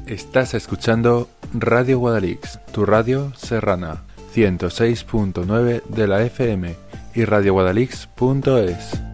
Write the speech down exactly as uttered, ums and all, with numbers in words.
Estás escuchando Radio Guadalix, tu radio serrana, ciento seis punto nueve de la F M y radio guadalix punto es.